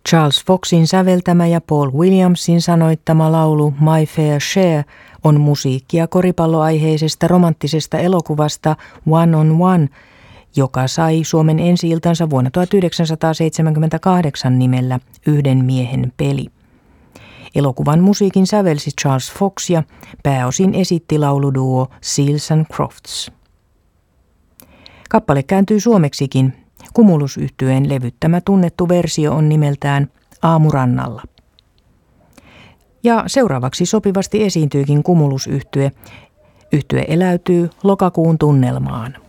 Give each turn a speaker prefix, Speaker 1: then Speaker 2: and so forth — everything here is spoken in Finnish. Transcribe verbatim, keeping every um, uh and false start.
Speaker 1: Charles Foxin säveltämä ja Paul Williamsin sanoittama laulu My Fair Share on musiikkia koripalloaiheisesta romanttisesta elokuvasta One on One, joka sai Suomen ensi-iltansa vuonna tuhatyhdeksänsataaseitsemänkymmentäkahdeksan nimellä Yhden miehen peli. Elokuvan musiikin sävelsi Charles Fox ja pääosin esitti lauluduo Seals and Crofts. Kappale kääntyy suomeksikin. Cumulus-yhtyeen levyttämä tunnettu versio on nimeltään Aamurannalla. Ja seuraavaksi sopivasti esiintyykin Cumulus-yhtye. Yhtye eläytyy lokakuun tunnelmaan.